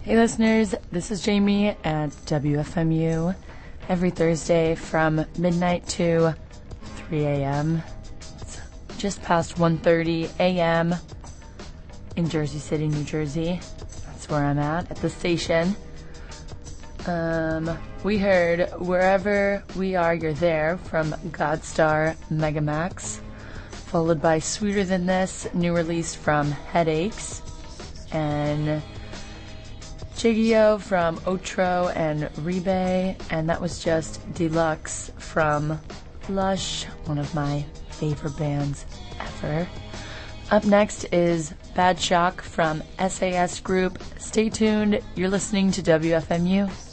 Hey listeners, this is Jamie at WFMU every Thursday from midnight to 3 a.m. It's just past 1:30 a.m. in Jersey City, New Jersey. That's where I'm at the station. We heard Wherever We Are, You're There from Godstar Megamax, followed by Sweeter Than This, new release from Headaches, and Chigio from Otro and Rebe, and that was just Deluxe from Lush, one of my favorite bands ever. Up next is Bad Shock from SAS Group. Stay tuned, you're listening to WFMU.